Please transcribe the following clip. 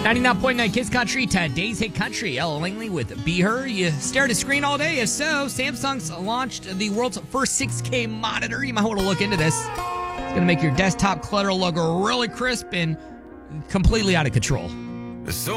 99.9 Kids Country, today's hit country. Ella Langley with Be Her. You stare at a screen all day? If so, Samsung's launched the world's first 6K monitor. You might want to look into this. It's going to make your desktop clutter look really crisp and completely out of control. So